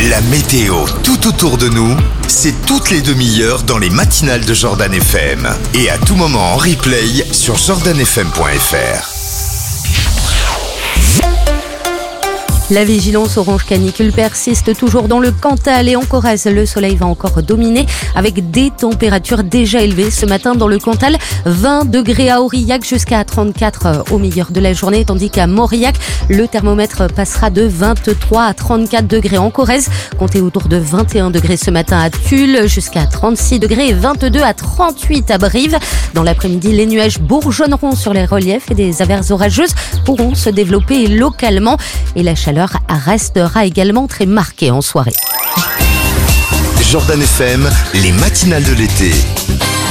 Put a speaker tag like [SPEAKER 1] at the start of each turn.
[SPEAKER 1] La météo tout autour de nous, c'est toutes les demi-heures dans les matinales de Jordan FM. Et à tout moment en replay sur jordanfm.fr.
[SPEAKER 2] La vigilance orange canicule persiste toujours dans le Cantal et en Corrèze. Le soleil va encore dominer avec des températures déjà élevées. Ce matin dans le Cantal, 20 degrés à Aurillac jusqu'à 34 au milieu de la journée, tandis qu'à Mauriac, le thermomètre passera de 23 à 34 degrés. En Corrèze, comptez autour de 21 degrés ce matin à Tulle, jusqu'à 36 degrés et 22 à 38 à Brive. Dans l'après-midi, les nuages bourgeonneront sur les reliefs et des averses orageuses pourront se développer localement et la chaleur restera également très marquée en soirée.
[SPEAKER 1] Jordan FM, les matinales de l'été.